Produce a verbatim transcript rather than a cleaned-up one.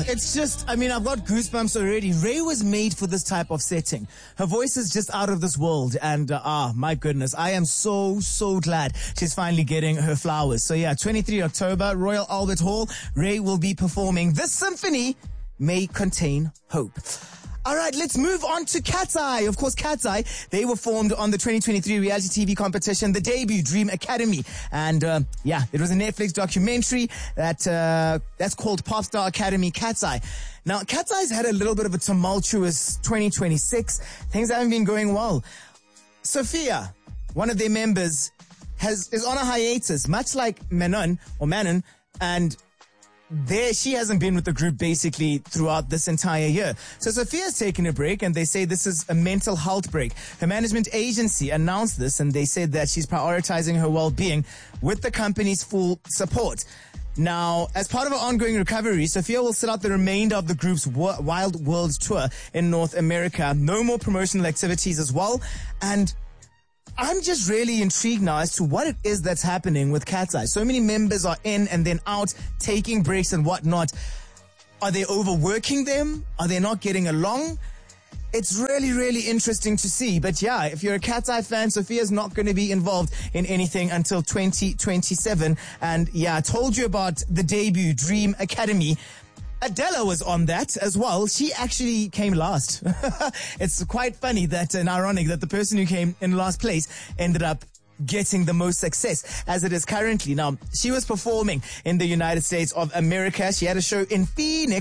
it's just, I mean, I've got goosebumps already. Ray was made for this type of setting. Her voice is just out of this world. And, uh, ah, my goodness, I am so, so glad she's finally getting her flowers. So yeah, twenty-third of October, Royal Albert Hall, Ray will be performing. This symphony may contain hope. All right, let's move on to Cat's Eye. Of course, Cat's Eye, they were formed on the twenty twenty-three reality T V competition, the debut Dream Academy. And, uh, yeah, it was a Netflix documentary that, uh, that's called Popstar Academy Cat's Eye. Now, Cat's Eye's had a little bit of a tumultuous twenty twenty-six. Things haven't been going well. Sophia, one of their members, has, is on a hiatus, much like Manon, or Manon, and there, she hasn't been with the group basically throughout this entire year. So Sophia's taken a break, and they say this is a mental health break. Her management agency announced this, and they said that she's prioritizing her well-being with the company's full support. Now, as part of her ongoing recovery, Sophia will sit out the remainder of the group's Wild World Tour in North America. No more promotional activities as well. And I'm just really intrigued now as to what it is that's happening with Cat's Eye. So many members are in and then out, taking breaks and whatnot. Are they overworking them? Are they not getting along? It's really, really interesting to see. But yeah, if you're a Cat's Eye fan, Sophia's not going to be involved in anything until twenty twenty-seven. And yeah, I told you about the debut Dream Academy. Adela was on that as well. She actually came last. It's quite funny that and ironic that the person who came in last place ended up getting the most success as it is currently. Now, she was performing in the United States of America. She had a show in Phoenix.